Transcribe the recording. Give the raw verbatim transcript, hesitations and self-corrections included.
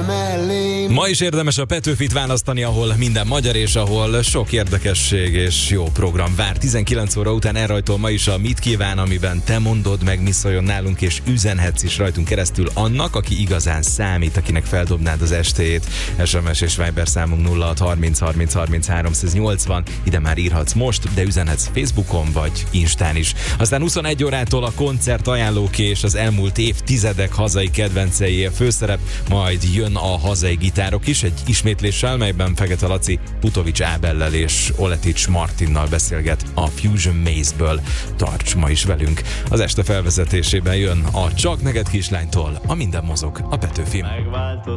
mellém. Ma is érdemes a Petőfit választani, ahol minden magyar és ahol sok érdekesség és jó program vár. tizenkilenc óra után elrajtol ma is a Mit kíván, amiben te mondod meg, mi szóljon nálunk, és üzenhetsz is rajtunk keresztül annak, aki igazán számít, akinek feldobnád az estéjét. es em es és Viber számunk nulla hat harminc harminc harminc háromszáznyolcvan. Ide már írhatsz most, de üzenhetsz Facebookon vagy Instán is. Aztán huszonegy órától a koncert ajánlók és az elmúlt évtizedek hazai kedvencei a főszerep, majd jön a hazai gitárok is, egy ismétléssel, melyben Fekete Laci Putovics Ábellel és Oletics Martinnal beszélget a Fusion Maze-ből. Tarts ma is velünk! Az este felvezetésében jön a Csak neked kislánytól a Minden mozog, a Petőfi.